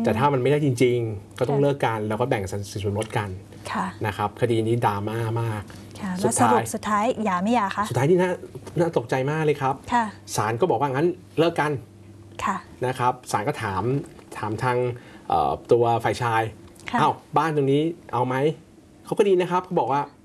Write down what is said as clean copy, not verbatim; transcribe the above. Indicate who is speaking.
Speaker 1: แต่ถ้ามันไม่ได้จริงๆก็ต้องเลิกกันแล้วก็แบ่งสินสมรสกันนะครับคดีนี้ดราม่ามาก
Speaker 2: แล้วสรุปสุดท้ายหย่าไม่หย่าคะ
Speaker 1: สุดท้ายนี่น่าตกใจมากเลยครับศาลก็บอกว่างั้นเลิกกันนะครับศาลก็ถามทางตัวฝ่ายชายอ้าวบ้านตรงนี้เอาไหมเขาก็ดีนะครับเขาบอกว่า